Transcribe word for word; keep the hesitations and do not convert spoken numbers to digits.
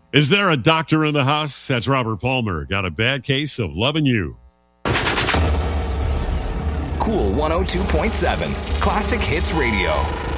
Is there a doctor in the house? That's Robert Palmer. Got a bad case of loving you. Cool one oh two point seven. Classic Hits Radio.